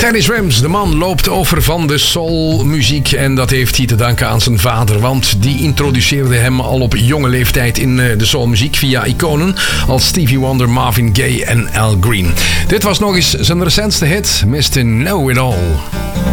Teddy Swims, de man, loopt over van de soulmuziek. En dat heeft hij te danken aan zijn vader. Want die introduceerde hem al op jonge leeftijd in de soulmuziek via iconen als Stevie Wonder, Marvin Gaye en Al Green. Dit was nog eens zijn recentste hit, Mr. Know It All.